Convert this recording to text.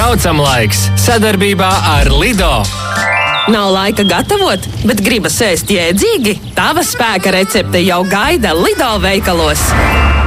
Braucamlaiks sadarbībā ar Lido. Nav laika gatavot, bet gribas ēst jēdzīgi? Tava spēka recepte jau gaida Lido veikalos.